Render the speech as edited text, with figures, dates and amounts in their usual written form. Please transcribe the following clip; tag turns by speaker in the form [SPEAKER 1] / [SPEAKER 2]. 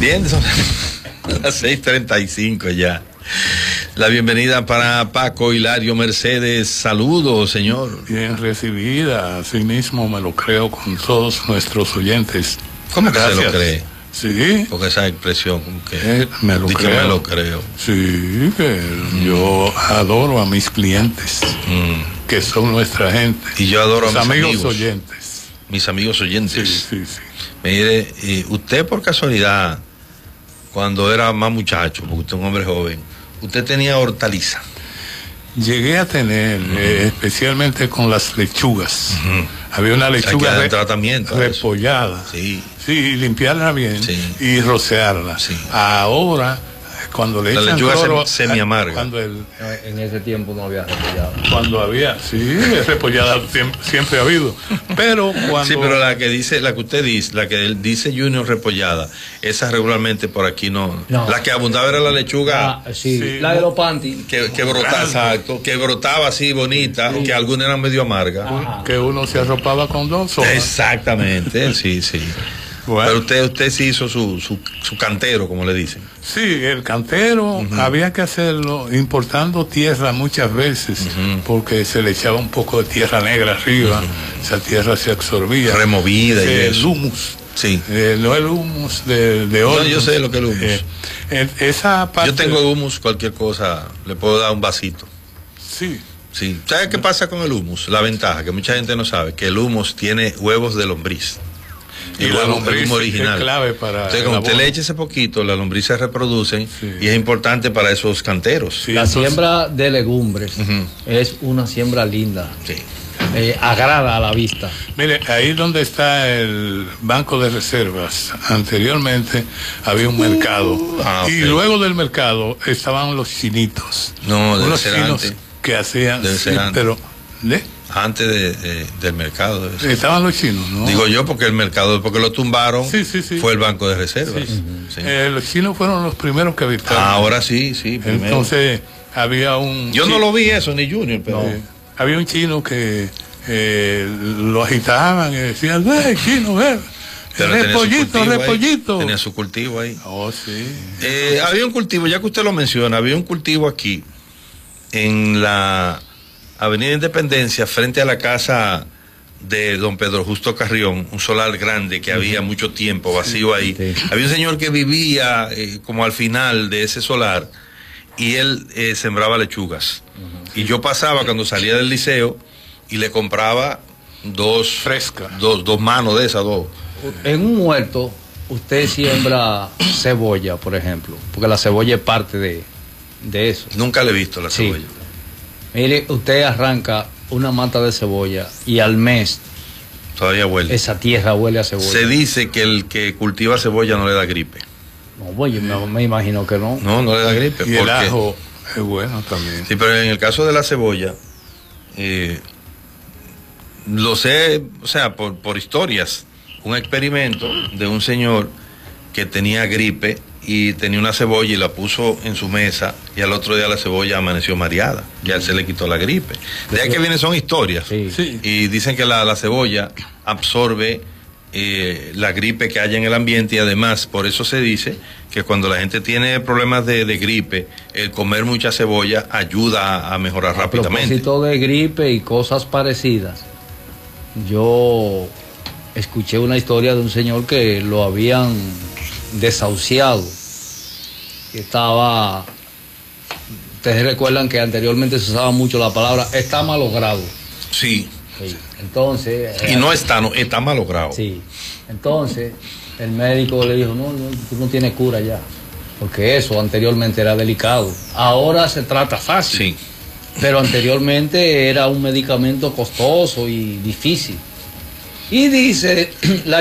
[SPEAKER 1] Bien, son las 6:35 ya. La bienvenida para Paco Hilario Mercedes. Saludos, señor.
[SPEAKER 2] Bien recibida, así mismo me lo creo con todos nuestros oyentes.
[SPEAKER 1] ¿Cómo que
[SPEAKER 2] Gracias.
[SPEAKER 1] se lo cree?
[SPEAKER 2] Sí.
[SPEAKER 1] Porque esa expresión, como que
[SPEAKER 2] me lo creo.
[SPEAKER 1] Me lo creo.
[SPEAKER 2] Sí, que yo adoro a mis clientes, que son nuestra gente.
[SPEAKER 1] Y yo adoro a mis
[SPEAKER 2] amigos oyentes.
[SPEAKER 1] Mis amigos oyentes.
[SPEAKER 2] Sí.
[SPEAKER 1] Mire, usted por casualidad, cuando era más muchacho, porque usted es un hombre joven, usted tenía hortaliza.
[SPEAKER 2] Llegué a tener, especialmente con las lechugas. Había una lechuga
[SPEAKER 1] tratamiento
[SPEAKER 2] repollada. Sí, limpiarla bien y rociarla.
[SPEAKER 1] Sí.
[SPEAKER 2] Ahora, cuando le echan cloro,
[SPEAKER 1] semi amarga.
[SPEAKER 3] En ese tiempo no había repollada.
[SPEAKER 2] Cuando había, repollada siempre ha habido. Pero cuando...
[SPEAKER 1] Sí, pero la que usted dice, la que dice Junior repollada, esa regularmente por aquí no. La que abundaba era la lechuga.
[SPEAKER 3] La de los panty.
[SPEAKER 1] Que brotaba, exacto, que brotaba así bonita, que algunas eran medio amargas.
[SPEAKER 2] Que uno se arropaba con dos hojas.
[SPEAKER 1] Exactamente, sí. Bueno. Pero usted sí hizo su cantero, como le dicen.
[SPEAKER 2] Sí, el cantero había que hacerlo importando tierra muchas veces, porque se le echaba un poco de tierra negra arriba, esa tierra se absorbía.
[SPEAKER 1] Removida y
[SPEAKER 2] el humus.
[SPEAKER 1] Sí.
[SPEAKER 2] No el humus de oro.
[SPEAKER 1] No, yo sé lo que es el humus.
[SPEAKER 2] Esa parte...
[SPEAKER 1] Yo tengo humus, cualquier cosa, le puedo dar un vasito.
[SPEAKER 2] Sí.
[SPEAKER 1] ¿Sabe qué pasa con el humus? La ventaja, que mucha gente no sabe, que el humus tiene huevos de lombriz.
[SPEAKER 2] Y la lombriz
[SPEAKER 1] original.
[SPEAKER 2] Es clave para...
[SPEAKER 1] Entonces, cuando usted le eche ese poquito, las lombrices se reproducen y es importante para esos canteros.
[SPEAKER 3] La siembra de legumbres es una siembra linda.
[SPEAKER 1] Sí.
[SPEAKER 3] Agrada a la vista.
[SPEAKER 2] Mire, ahí donde está el banco de reservas, anteriormente había un mercado. Y luego del mercado estaban los chinitos.
[SPEAKER 1] No, debe
[SPEAKER 2] unos
[SPEAKER 1] ser
[SPEAKER 2] chinos
[SPEAKER 1] antes.
[SPEAKER 2] Que hacían...
[SPEAKER 1] Debe ser antes.
[SPEAKER 2] Pero...
[SPEAKER 1] Antes del mercado.
[SPEAKER 2] Estaban los chinos, ¿no?
[SPEAKER 1] Digo yo, porque el mercado, porque lo tumbaron, fue el banco de reservas.
[SPEAKER 2] Los chinos fueron los primeros que habitaron.
[SPEAKER 1] Ahora sí, primero.
[SPEAKER 2] Entonces, había un...
[SPEAKER 1] Yo no lo vi eso, ni Junior, pero...
[SPEAKER 2] Había un chino que lo agitaban y decían, chino, repollito.
[SPEAKER 1] Tenía su cultivo ahí.
[SPEAKER 2] Oh, sí.
[SPEAKER 1] Había un cultivo, ya que usted lo menciona, había un cultivo aquí, en la Avenida Independencia, frente a la casa de don Pedro Justo Carrión, un solar grande que había mucho tiempo vacío ahí. Había un señor que vivía como al final de ese solar y él sembraba lechugas. Y yo pasaba cuando salía del liceo y le compraba dos manos de esas, dos.
[SPEAKER 3] En un huerto, usted siembra cebolla, por ejemplo, porque la cebolla es parte de eso.
[SPEAKER 1] Nunca le he visto la cebolla.
[SPEAKER 3] Mire, usted arranca una mata de cebolla y al mes
[SPEAKER 1] todavía huele.
[SPEAKER 3] Esa tierra huele a cebolla.
[SPEAKER 1] Se dice que el que cultiva cebolla no le da gripe.
[SPEAKER 3] No, yo me imagino que no.
[SPEAKER 1] No le da gripe.
[SPEAKER 2] Y el ajo es bueno también.
[SPEAKER 1] Sí, pero en el caso de la cebolla, lo sé, o sea, por historias. Un experimento de un señor que tenía gripe y tenía una cebolla y la puso en su mesa y al otro día la cebolla amaneció mareada, ya se le quitó la gripe. De ahí que vienen son historias. Y dicen que la cebolla absorbe la gripe que haya en el ambiente y además por eso se dice que cuando la gente tiene problemas de gripe, el comer mucha cebolla ayuda a mejorar rápidamente.
[SPEAKER 3] A propósito de gripe y cosas parecidas, yo escuché una historia de un señor que lo habían desahuciado. Ustedes recuerdan que anteriormente se usaba mucho la palabra está malogrado.
[SPEAKER 1] Sí.
[SPEAKER 3] Entonces.
[SPEAKER 1] Y no está malogrado.
[SPEAKER 3] Sí. Entonces, el médico le dijo, no, tú no tienes cura ya. Porque eso anteriormente era delicado. Ahora se trata fácil.
[SPEAKER 1] Sí.
[SPEAKER 3] Pero anteriormente era un medicamento costoso y difícil. Y dice la